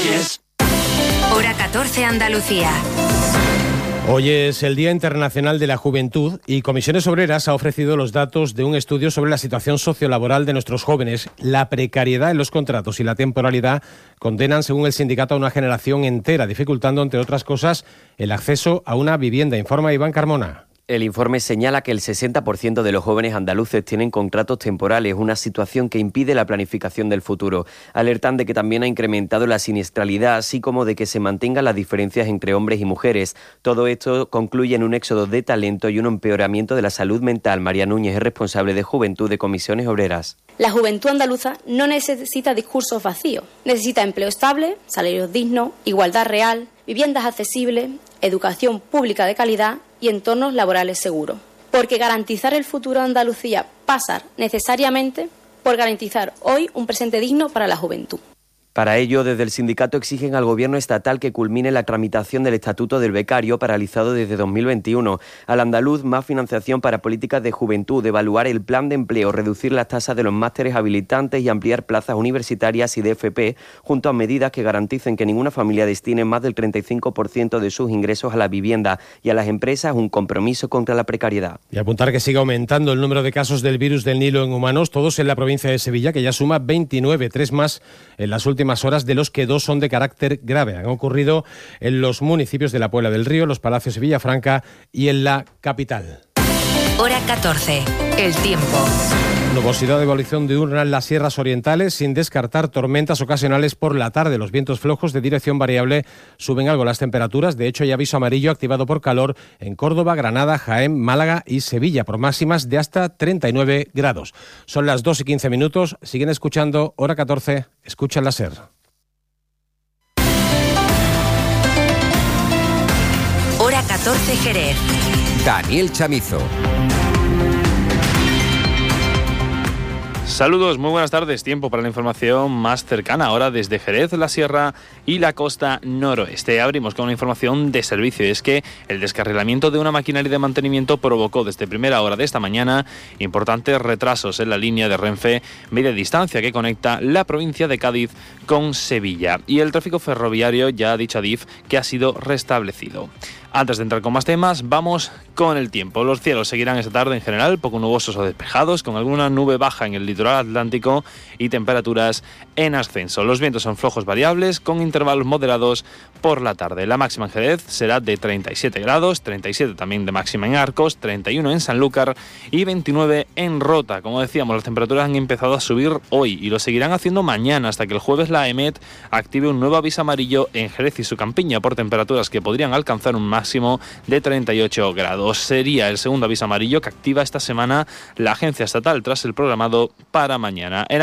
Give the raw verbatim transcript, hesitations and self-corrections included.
Reyes. Hora catorce, Andalucía. Hoy es el Día Internacional de la Juventud y Comisiones Obreras ha ofrecido los datos de un estudio sobre la situación sociolaboral de nuestros jóvenes. La precariedad en los contratos y la temporalidad condenan, según el sindicato, a una generación entera, dificultando, entre otras cosas, el acceso a una vivienda, informa Iván Carmona. El informe señala que el sesenta por ciento de los jóvenes andaluces tienen contratos temporales, una situación que impide la planificación del futuro. Alertan de que también ha incrementado la siniestralidad, así como de que se mantengan las diferencias entre hombres y mujeres. Todo esto concluye en un éxodo de talento y un empeoramiento de la salud mental. María Núñez es responsable de Juventud de Comisiones Obreras. La juventud andaluza no necesita discursos vacíos, necesita empleo estable, salarios dignos, igualdad real, viviendas accesibles, educación pública de calidad y entornos laborales seguros. Porque garantizar el futuro de Andalucía pasa necesariamente por garantizar hoy un presente digno para la juventud. Para ello, desde el sindicato exigen al Gobierno estatal que culmine la tramitación del Estatuto del Becario, paralizado desde dos mil veintiuno. Al andaluz, más financiación para políticas de juventud, evaluar el plan de empleo, reducir las tasas de los másteres habilitantes y ampliar plazas universitarias y de F P, junto a medidas que garanticen que ninguna familia destine más del treinta y cinco por ciento de sus ingresos a la vivienda, y a las empresas un compromiso contra la precariedad. Y apuntar que sigue aumentando el número de casos del virus del Nilo en humanos, todos en la provincia de Sevilla, que ya suma veintinueve, tres más en las últimas horas, de los que dos son de carácter grave. Han ocurrido en los municipios de la Puebla del Río, Los Palacios y Villafranca y en la capital. Hora catorce, el tiempo. Nubosidad de evolución diurna en las sierras orientales, sin descartar tormentas ocasionales por la tarde. Los vientos flojos de dirección variable suben algo las temperaturas. De hecho, hay aviso amarillo activado por calor en Córdoba, Granada, Jaén, Málaga y Sevilla, por máximas de hasta treinta y nueve grados. Son las dos y quince minutos. Siguen escuchando Hora catorce. Escuchan la SER. Hora catorce, Jerez. Daniel Chamizo. Saludos, muy buenas tardes. Tiempo para la información más cercana ahora desde Jerez, la Sierra y la costa noroeste. Abrimos con una información de servicio. Es que el descarrilamiento de una maquinaria de mantenimiento provocó desde primera hora de esta mañana importantes retrasos en la línea de Renfe media distancia que conecta la provincia de Cádiz con Sevilla. Y el tráfico ferroviario ya ha dicho Adif que ha sido restablecido. Antes de entrar con más temas, vamos con el tiempo. Los cielos seguirán esta tarde en general poco nubosos o despejados, con alguna nube baja en el litoral atlántico y temperaturas en ascenso. Los vientos son flojos variables, con intervalos moderados por la tarde. La máxima en Jerez será de treinta y siete grados, treinta y siete también de máxima en Arcos, treinta y uno en Sanlúcar y veintinueve en Rota. Como decíamos, las temperaturas han empezado a subir hoy y lo seguirán haciendo mañana, hasta que el jueves la EMET active un nuevo aviso amarillo en Jerez y su campiña por temperaturas que podrían alcanzar un máximo máximo de treinta y ocho grados. Sería el segundo aviso amarillo que activa esta semana la agencia estatal tras el programado para mañana. En